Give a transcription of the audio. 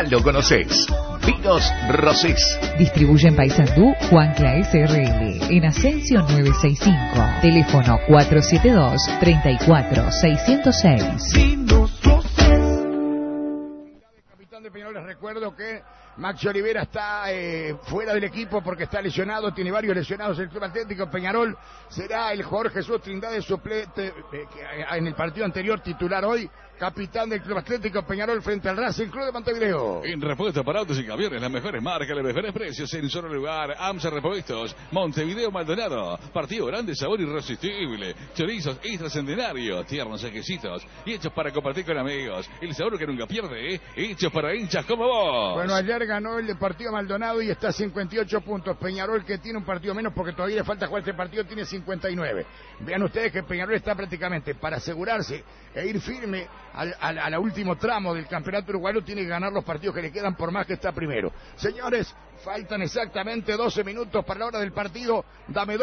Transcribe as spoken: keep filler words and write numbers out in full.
ya lo conocés. Vinos Rosés. Distribuyen Paysandú Juan Cla S R L en Asensio novecientos sesenta y cinco. Teléfono cuatro siete dos, tres cuatro seis cero seis. Capitán de Peñarol, les recuerdo que Maxi Olivera está eh, fuera del equipo porque está lesionado, tiene varios lesionados en el Club Atlético Peñarol. Será el jugador Jesús Trindade, suplente eh, que, en el partido anterior, titular hoy, capitán del Club Atlético Peñarol frente al Racing Club de Montevideo. En repuesto para autos y camiones, las mejores marcas, los mejores precios en un solo lugar. AMSA Repuestos, Montevideo Maldonado. Partido grande, sabor irresistible. Chorizos extra centenario, tiernos exquisitos y hechos para compartir con amigos. El sabor que nunca pierde, ¿eh? Hechos para hinchas como vos. Bueno, ayer ganó el Deportivo Maldonado y está a cincuenta y ocho puntos. Peñarol, que tiene un partido menos porque todavía le falta jugar este partido, tiene cincuenta y nueve. Vean ustedes que Peñarol está prácticamente para asegurarse e ir firme al, al, al último tramo del campeonato uruguayo. Tiene que ganar los partidos que le quedan por más que está primero. Señores, faltan exactamente doce minutos para la hora del partido. Dame